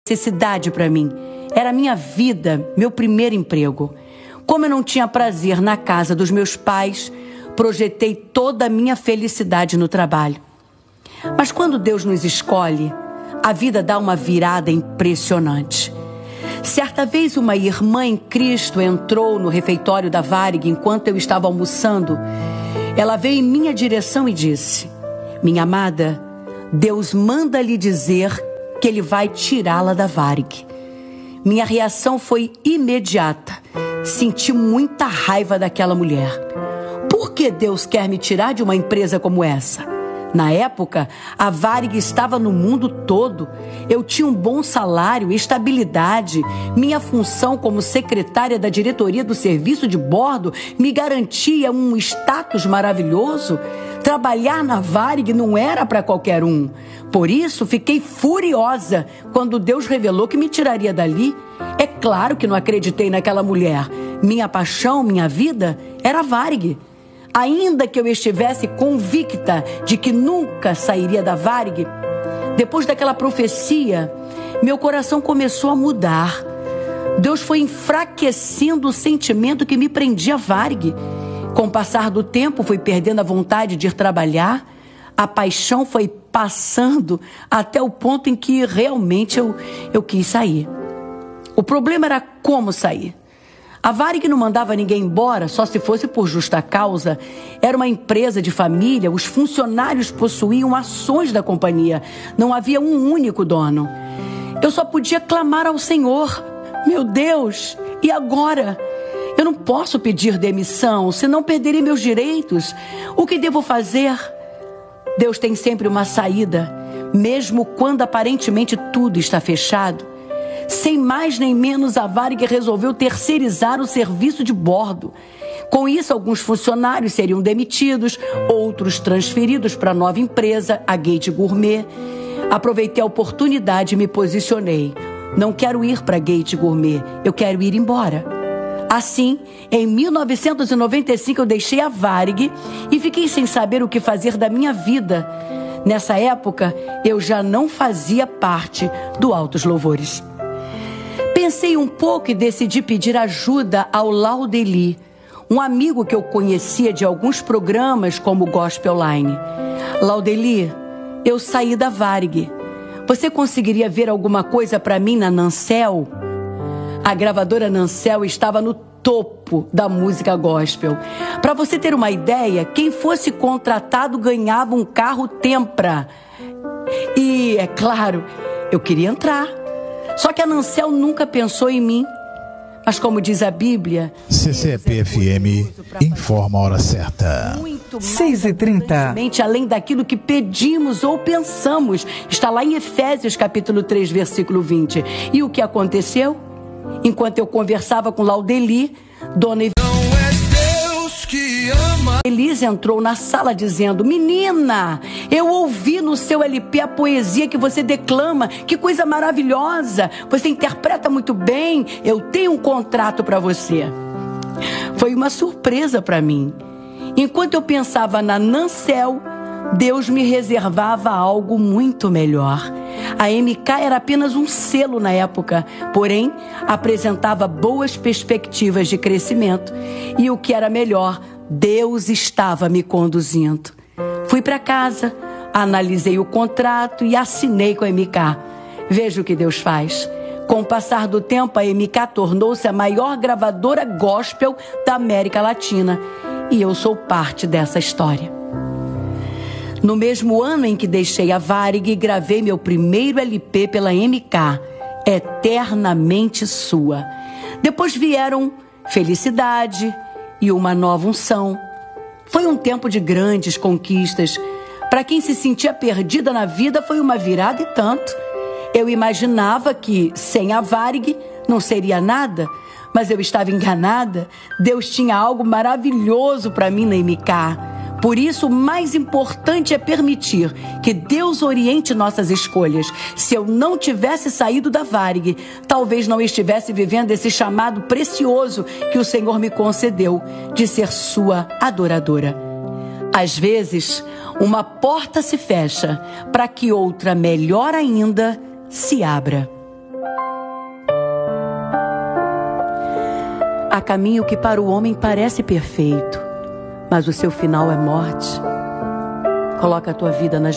necessidade para mim. Era minha vida, meu primeiro emprego. Como eu não tinha prazer na casa dos meus pais, projetei toda a minha felicidade no trabalho. Mas quando Deus nos escolhe, a vida dá uma virada impressionante. Certa vez uma irmã em Cristo entrou no refeitório da Varig enquanto eu estava almoçando. Ela veio em minha direção e disse: minha amada, Deus manda lhe dizer que Ele vai tirá-la da Varig. Minha reação foi imediata. Senti muita raiva daquela mulher. Por que Deus quer me tirar de uma empresa como essa? Na época, a Varig estava no mundo todo. Eu tinha um bom salário, estabilidade. Minha função como secretária da diretoria do serviço de bordo me garantia um status maravilhoso. Trabalhar na Varig não era para qualquer um. Por isso, fiquei furiosa quando Deus revelou que me tiraria dali. É claro que não acreditei naquela mulher. Minha paixão, minha vida, era a Varig. Ainda que eu estivesse convicta de que nunca sairia da Varig, depois daquela profecia, meu coração começou a mudar. Deus foi enfraquecendo o sentimento que me prendia a Varig. Com o passar do tempo, fui perdendo a vontade de ir trabalhar. A paixão foi passando até o ponto em que realmente eu quis sair. O problema era como sair. A Varig não mandava ninguém embora, só se fosse por justa causa. Era uma empresa de família, os funcionários possuíam ações da companhia. Não havia um único dono. Eu só podia clamar ao Senhor: meu Deus, e agora? Eu não posso pedir demissão, senão perderei meus direitos. O que devo fazer? Deus tem sempre uma saída, mesmo quando aparentemente tudo está fechado. Sem mais nem menos, a Varig resolveu terceirizar o serviço de bordo. Com isso, alguns funcionários seriam demitidos, outros transferidos para a nova empresa, a Gate Gourmet. Aproveitei a oportunidade e me posicionei. Não quero ir para a Gate Gourmet, eu quero ir embora. Assim, em 1995, eu deixei a Varig e fiquei sem saber o que fazer da minha vida. Nessa época, eu já não fazia parte do Altos Louvores. Pensei um pouco e decidi pedir ajuda ao Laudeli, um amigo que eu conhecia de alguns programas como o Gospel Line. Laudeli, eu saí da Varig. Você conseguiria ver alguma coisa para mim na Nancel? A gravadora Nancel estava no topo da música gospel. Para você ter uma ideia, quem fosse contratado ganhava um carro Tempra. E, é claro, eu queria entrar. Só que a Nancel nunca pensou em mim. Mas como diz a Bíblia... CCP-FM informa a hora certa. 6h30. Além daquilo que pedimos ou pensamos. Está lá em Efésios capítulo 3, versículo 20. E o que aconteceu? Enquanto eu conversava com Laudeli, Dona Elisa entrou na sala dizendo: menina, eu ouvi no seu LP a poesia que você declama, que coisa maravilhosa, você interpreta muito bem, eu tenho um contrato para você. Foi uma surpresa para mim. Enquanto eu pensava na Nancel, Deus me reservava algo muito melhor. A MK era apenas um selo na época, porém apresentava boas perspectivas de crescimento. E o que era melhor, Deus estava me conduzindo. Fui para casa, analisei o contrato e assinei com a MK. Veja o que Deus faz. Com o passar do tempo, a MK tornou-se a maior gravadora gospel da América Latina. E eu sou parte dessa história. No mesmo ano em que deixei a Varig, gravei meu primeiro LP pela MK, Eternamente Sua. Depois vieram Felicidade e Uma Nova Unção. Foi um tempo de grandes conquistas. Para quem se sentia perdida na vida, foi uma virada e tanto. Eu imaginava que, sem a Varig, não seria nada, mas eu estava enganada. Deus tinha algo maravilhoso para mim na MK. Por isso, o mais importante é permitir que Deus oriente nossas escolhas. Se eu não tivesse saído da Varig, talvez não estivesse vivendo esse chamado precioso que o Senhor me concedeu, de ser sua adoradora. Às vezes, uma porta se fecha para que outra melhor ainda se abra. Há caminho que para o homem parece perfeito, mas o seu final é morte. Coloca a tua vida nas